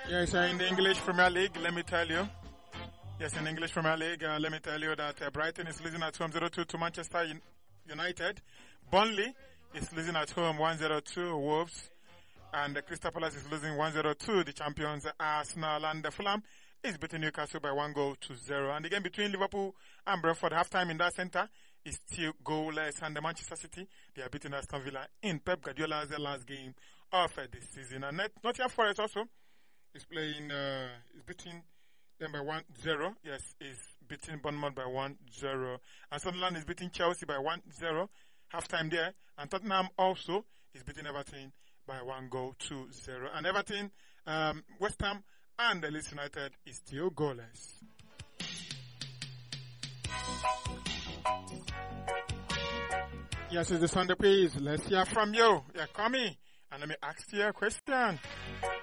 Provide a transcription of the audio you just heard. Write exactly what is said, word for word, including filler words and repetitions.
Yes, uh, in the English Premier League, let me tell you. Yes, in English Premier League, uh, let me tell you that uh, Brighton is losing at home zero two to Manchester Un- United. Burnley is losing at home one zero to Wolves. And uh, Crystal Palace is losing one zero to the champions Arsenal. And uh, Fulham is beating Newcastle by one goal to zero. And the game between Liverpool and Brentford, halftime in that center, is still goalless. And the Manchester City, they are beating Aston Villa in Pep Guardiola's last game of uh, this season. And Not- Nottingham Forest also is playing, uh, is beating them by one zero. Yes, is beating Bournemouth by one zero. And Sunderland is beating Chelsea by one zero. Halftime there. And Tottenham also is beating Everton by one goal to zero. And Everton, um, West Ham, and the Leeds United is still goalless. Yes, it's the Sunday Quiz. Let's hear from you. Yeah, call me and let me ask you a question.